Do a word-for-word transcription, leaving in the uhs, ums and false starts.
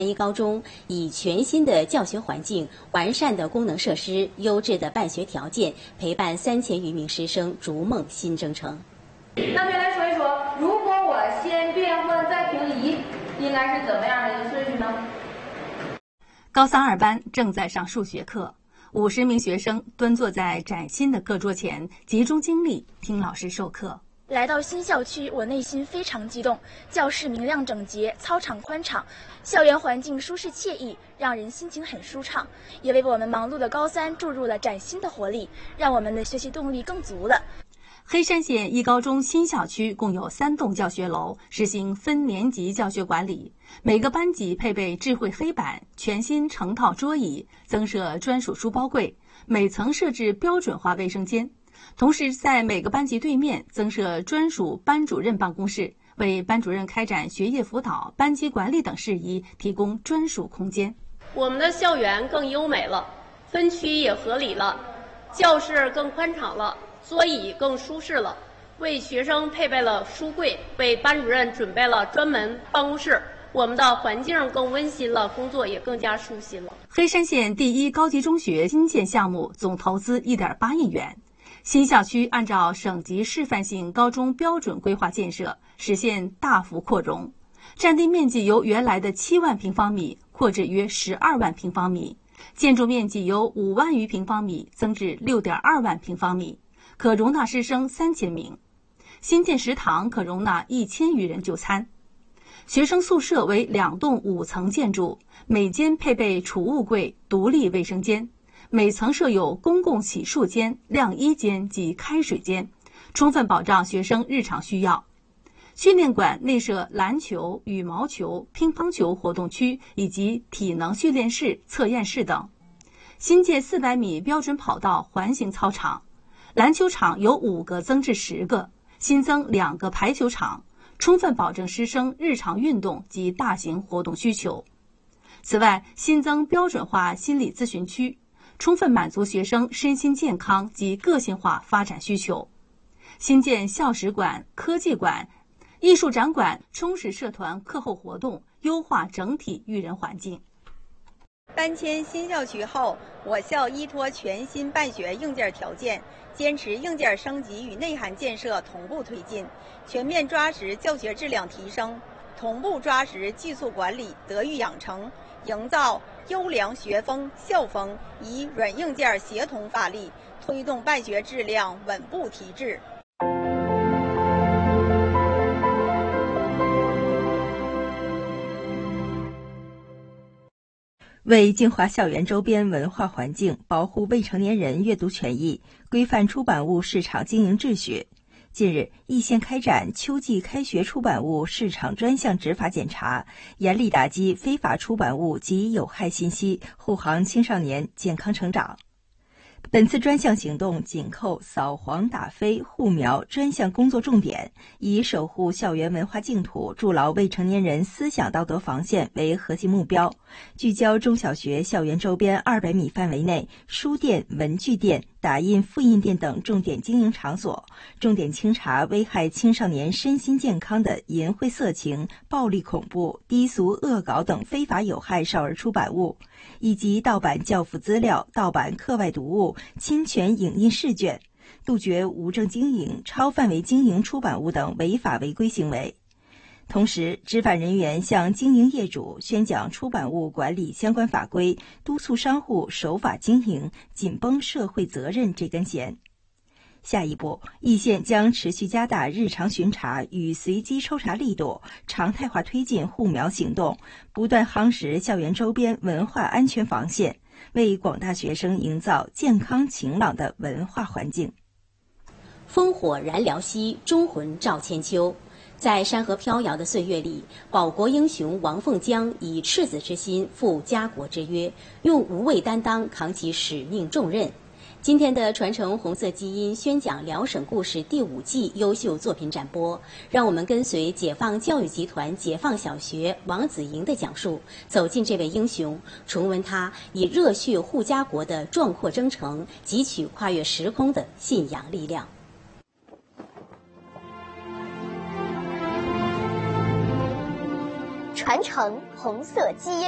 一高中以全新的教学环境、完善的功能设施、优质的办学条件，陪伴三千余名师生逐梦新征程。 那就来说一说，如果我先变换再平移，应该是怎么样的一个顺序呢？ 高三二班正在上数学课，五十名学生蹲坐在崭新的课桌前，集中精力听老师授课。 来到新校区，我内心非常激动。教室明亮整洁，操场宽敞，校园环境舒适惬意，让人心情很舒畅，也为我们忙碌的高三注入了崭新的活力，让我们的学习动力更足了。 黑山县一高中新校区共有三栋教学楼，实行分年级教学管理，每个班级配备智慧黑板、全新成套桌椅，增设专属书包柜，每层设置标准化卫生间。同时，在每个班级对面增设专属班主任办公室，为班主任开展学业辅导、班级管理等事宜提供专属空间。 我们的校园更优美了，分区也合理了，教室更宽敞了，桌椅更舒适了，为学生配备了书柜，为班主任准备了专门办公室。我们的环境更温馨了，工作也更加舒心了。 黑山县第一高级中学新建项目总投资 一点八亿元。新校区按照省级示范性高中标准规划建设，实现大幅扩容，占地面积由原来的七万平方米扩至约十二万平方米，建筑面积由五万余平方米增至六点二万平方米，可容纳师生三千名。新建食堂可容纳一千余人就餐。学生宿舍为两栋五层建筑，每间配备储物柜、独立卫生间。每层设有公共洗漱间、晾衣间及开水间，充分保障学生日常需要。训练馆内设篮球、羽毛球、乒乓球活动区以及体能训练室、测验室等。新建四百米标准跑道环形操场，篮球场由五个增至十个，新增两个排球场，充分保证师生日常运动及大型活动需求。此外，新增标准化心理咨询区，充分满足学生身心健康及个性化发展需求。新建校史馆、科技馆、艺术展馆，充实社团课后活动，优化整体育人环境。 搬迁新校区后，我校依托全新办学硬件条件，坚持硬件升级与内涵建设同步推进，全面抓实教学质量提升，同步抓实技术管理、德育养成，营造优良学风校风，以软硬件协同发力，推动办学质量稳步提质。 为净化校园周边文化环境，保护未成年人阅读权益，规范出版物市场经营秩序，近日，易县开展秋季开学出版物市场专项执法检查，严厉打击非法出版物及有害信息，护航青少年健康成长。本次专项行动紧扣扫黄打非护苗专项工作重点，以守护校园文化净土、筑牢未成年人思想道德防线为核心目标，聚焦中小学校园周边二百米范围内书店、文具店、打印复印店等重点经营场所，重点清查危害青少年身心健康的淫秽色情、暴力恐怖、低俗恶搞等非法有害少儿出版物，以及盗版教辅资料、盗版课外读物、侵权影印试卷，杜绝无证经营、超范围经营出版物等违法违规行为。同时，执法人员向经营业主宣讲出版物管理相关法规，督促商户守法经营，紧绷社会责任这根弦。下一步，易县将持续加大日常巡查与随机抽查力度，常态化推进护苗行动，不断夯实校园周边文化安全防线，为广大学生营造健康晴朗的文化环境。 烽火燃辽西，忠魂照千秋。在山河飘摇的岁月里，保国英雄王凤江以赤子之心负家国之约，用无畏担当扛起使命重任。今天的传承红色基因宣讲辽沈故事第五季优秀作品展播，让我们跟随解放教育集团解放小学王子莹的讲述，走进这位英雄，重温他以热血护家国的壮阔征程，汲取跨越时空的信仰力量。 传承红色基因。